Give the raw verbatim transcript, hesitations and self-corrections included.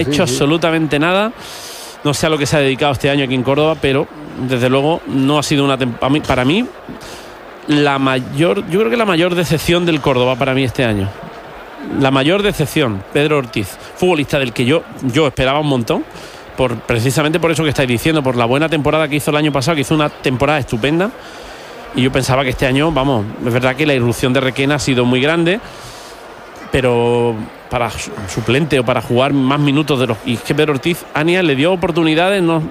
hecho sí. absolutamente nada. No sé a lo que se ha dedicado este año aquí en Córdoba, pero desde luego no ha sido una temporada. Para mí, la mayor, yo creo que la mayor decepción del Córdoba para mí este año. La mayor decepción, Pedro Ortiz, futbolista del que yo, yo esperaba un montón, por, precisamente por eso que estáis diciendo, por la buena temporada que hizo el año pasado, que hizo una temporada estupenda. Y yo pensaba que este año, vamos, es verdad que la irrupción de Requena ha sido muy grande, pero para suplente o para jugar más minutos de los... Y es que Pedro Ortiz, Ania le dio oportunidades, no,